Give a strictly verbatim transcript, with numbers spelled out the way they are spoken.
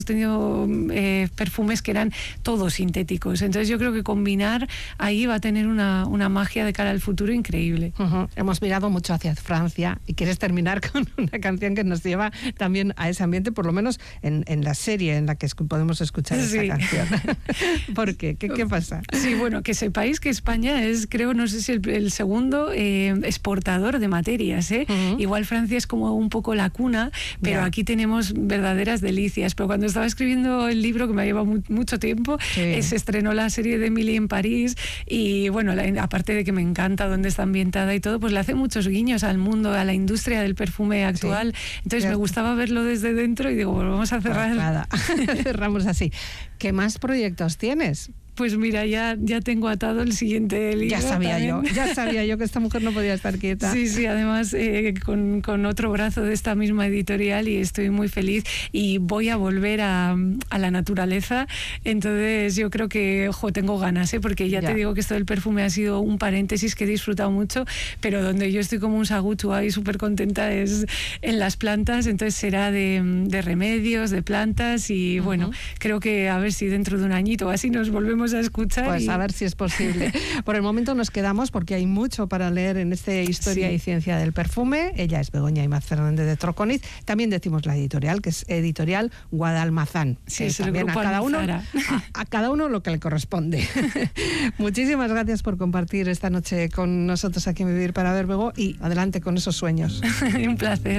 tenido eh, perfumes que eran todos sintéticos. Entonces yo creo que combinar ahí va a tener una, una magia de cara al futuro increíble. Uh-huh. Hemos mirado mucho hacia Francia y quieres terminar con una canción que nos lleva también a ese ambiente, por lo menos en, en la serie en la que escu- podemos escuchar esa sí. canción. ¿Por qué? ¿Qué? ¿Qué pasa? Sí, bueno, que sepáis que España es, creo, no sé si el, el segundo eh, exportador de materias, ¿eh? Uh-huh. Igual Francia es como un poco la cuna, pero yeah. aquí tenemos verdaderas delicias. Pero cuando estaba escribiendo el libro, que me ha llevado mu- mucho tiempo, sí. eh, se estrenó la serie de Emily en París y bueno, la, aparte de que me encanta dónde está ambientada y todo, pues le hace muchos guiños al mundo, a la industria del perfume actual. Sí. Entonces Cierto. me gustaba verlo desde dentro y digo, bueno, vamos a cerrar. Pues nada, cerramos así. ¿Qué más proyectos tienes? Pues mira, ya, ya tengo atado el siguiente libro. Ya sabía también. yo, ya sabía yo que esta mujer no podía estar quieta. Sí, sí, además eh, con, con otro brazo de esta misma editorial y estoy muy feliz y voy a volver a, a la naturaleza. Entonces yo creo que, ojo, tengo ganas, ¿eh? Porque ya, ya te digo que esto del perfume ha sido un paréntesis que he disfrutado mucho, pero donde yo estoy como un sagucho ahí súper contenta es en las plantas, entonces será de, de remedios, de plantas y uh-huh. bueno, creo que a ver si dentro de un añito así nos volvemos a escuchar. Pues y... a ver si es posible. Por el momento nos quedamos porque hay mucho para leer en este Historia sí. y Ciencia del Perfume. Ella es Begoña Imaz Fernández de Troconiz. También decimos la editorial, que es Editorial Guadalmazán. Sí, es también a cada uno a, a cada uno lo que le corresponde. Muchísimas gracias por compartir esta noche con nosotros aquí en Vivir para Ver, Bego, y adelante con esos sueños. Un placer.